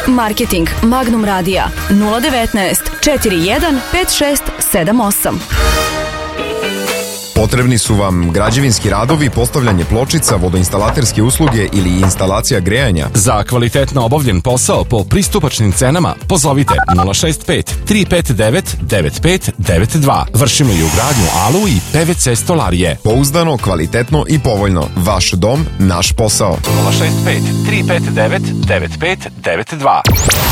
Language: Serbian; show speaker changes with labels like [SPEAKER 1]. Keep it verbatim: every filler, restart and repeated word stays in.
[SPEAKER 1] Marketing Magnum Radija nula devetnaest četiri jedan pet šest sedam osam.
[SPEAKER 2] Potrebni su vam građevinski radovi, postavljanje pločica, vodoinstalaterske usluge ili instalacija grejanja.
[SPEAKER 3] Za kvalitetno obavljen posao po pristupačnim cenama pozovite nula šest pet tri pet devet devet pet devet dva. Vršimo i ugradnju alu i P V C stolarije.
[SPEAKER 2] Pouzdano, kvalitetno i povoljno. Vaš dom, naš posao.
[SPEAKER 3] nula šest pet tri pet devet devet pet devet dva.